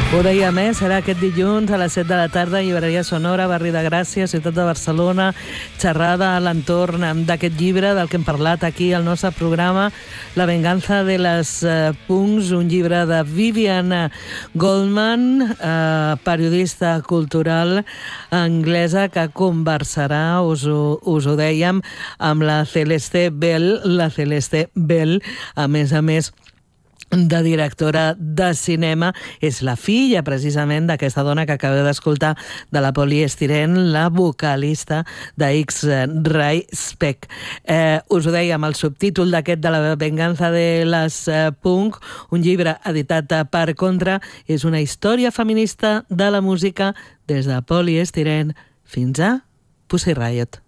Ho deia més, serà aquest dilluns a les 7 de la tarda, Llibreria Sonora, Barri de Gràcia, Ciutat de Barcelona, xerrada a l'entorn d'aquest llibre del que hem parlat aquí al nostre programa, La venganza de les punks, un llibre de Vivian Goldman, periodista cultural anglesa que conversarà, us ho dèiem, amb la Celeste Bell, a més, de directora de cinema, és la filla precisament d'aquesta dona que acabeu d'escoltar, de la Polyestirene, la vocalista de X-Ray Speck. Us ho dèiem, el subtítol d'aquest de La venganza de les punk, un llibre editat per Contra, és una història feminista de la música des de Polyestirene fins a Pussy Riot.